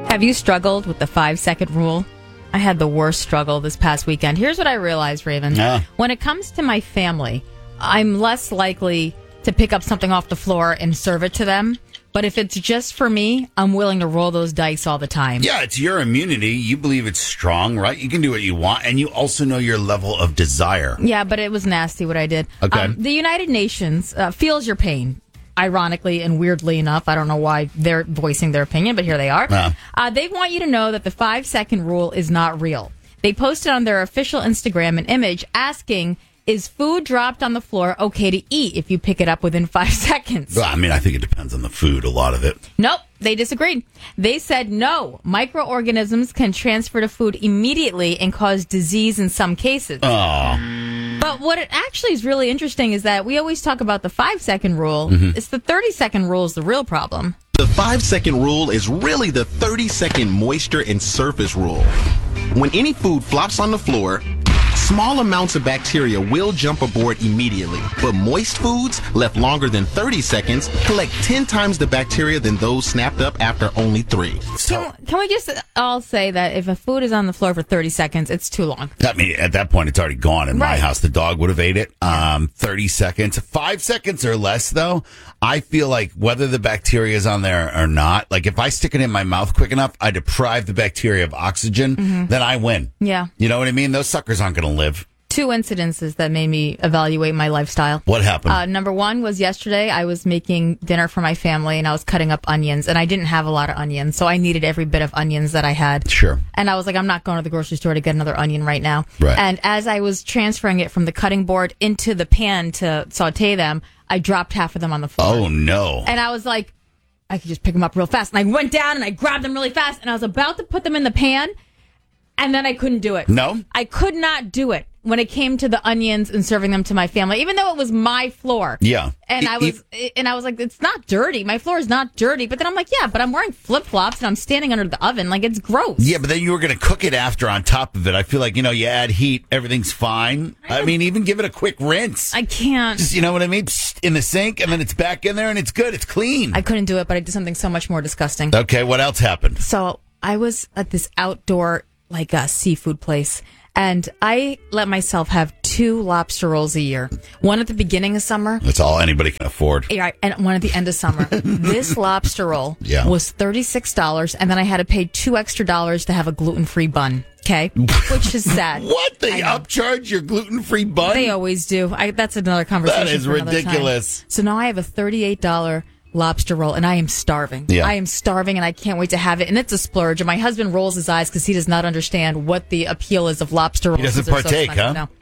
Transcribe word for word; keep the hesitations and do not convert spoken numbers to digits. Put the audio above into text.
Have you struggled with the five-second rule? I had the worst struggle this past weekend. Here's what I realized, Raven. Yeah. When it comes to my family, I'm less likely to pick up something off the floor and serve it to them. But if it's just for me, I'm willing to roll those dice all the time. Yeah, it's your immunity. You believe it's strong, right? You can do what you want, and you also know your level of desire. Yeah, but it was nasty what I did. Okay. Um, the United Nations uh, feels your pain. Ironically and weirdly enough, I don't know why they're voicing their opinion, but here they are. Uh. Uh, they want you to know that the five-second rule is not real. They posted on their official Instagram an image asking, is food dropped on the floor okay to eat if you pick it up within five seconds? Well, I mean, I think it depends on the food, a lot of it. Nope, they disagreed. They said no, microorganisms can transfer to food immediately and cause disease in some cases. Oh. But what it actually is really interesting is that we always talk about the five-second rule. Mm-hmm. It's the thirty-second rule is the real problem. The five-second rule is really the thirty-second moisture and surface rule. When any food flops on the floor, small amounts of bacteria will jump aboard immediately, but moist foods left longer than thirty seconds collect ten times the bacteria than those snapped up after only three. Can, can we just all say that if a food is on the floor for thirty seconds, it's too long? I mean, at that point, it's already gone in my Right. house. The dog would have ate it. Um, thirty seconds. Five seconds or less, though, I feel like whether the bacteria is on there or not, like if I stick it in my mouth quick enough, I deprive the bacteria of oxygen, then I win. Yeah. You know what I mean? Those suckers aren't going to live. Two incidences that made me evaluate my lifestyle. What happened? Uh, number one was yesterday. I was making dinner for my family and I was cutting up onions, and I didn't have a lot of onions, so I needed every bit of onions that I had. Sure. And I was like, I'm not going to the grocery store to get another onion right now. Right. And as I was transferring it from the cutting board into the pan to saute them, I dropped half of them on the floor. Oh, no. And I was like, I could just pick them up real fast. And I went down and I grabbed them really fast, and I was about to put them in the pan, and then I couldn't do it. No? I could not do it when it came to the onions and serving them to my family, even though it was my floor. Yeah. And E- I was, and I was like, it's not dirty. My floor is not dirty. But then I'm like, yeah, but I'm wearing flip flops and I'm standing under the oven. Like, it's gross. Yeah, but then you were going to cook it after on top of it. I feel like, you know, you add heat, everything's fine. I mean, even give it a quick rinse. I can't. Just, you know what I mean? Psst, in the sink, and then it's back in there, and it's good. It's clean. I couldn't do it, but I did something so much more disgusting. Okay, what else happened? So I was at this outdoor, like, uh, seafood place, and I let myself have two lobster rolls a year. One at the beginning of summer. That's all anybody can afford. Yeah, and one at the end of summer. This lobster roll Yeah. was thirty-six dollars, and then I had to pay two extra dollars to have a gluten-free bun. Okay, which is sad. What? They I know. upcharge your gluten-free bun? They always do. I, that's another conversation. That is for another time. ridiculous. So now I have a thirty-eight dollars lobster roll, and I am starving. Yeah. I am starving, and I can't wait to have it. And it's a splurge. And my husband rolls his eyes because he does not understand what the appeal is of lobster rolls. He doesn't 'cause they're so partake, expensive huh? now.